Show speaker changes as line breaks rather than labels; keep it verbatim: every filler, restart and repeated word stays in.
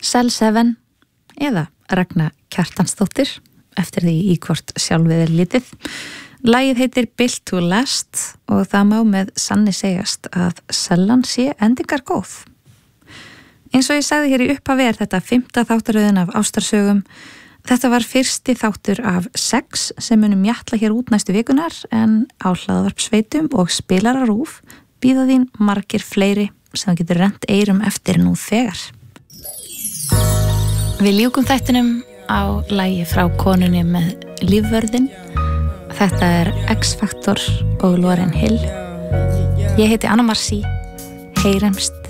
Cell seven eða Ragna Kjartansdóttir eftir því í hvort sjálfið er litið. Lagið heitir Built to Last og það má með sanni segjast að sellan sé endingar góð. Eins og ég sagði hér í upphafi er þetta fimmta þáttaröðin af ástarsögum. Þetta var fyrsti þáttur af sex sem munum mjatla hér út næstu vikunar en á hlaðvarpsveitum og spilararúf bíða þín margir fleiri sem þú getur rennt eyrum eftir nú þegar. Við ljúkum þættinum á lagi frá konunni með lífvörðin. Þetta er X-Factor og Lauryn Hill. Ég heiti Anna Marsí. Heyrumst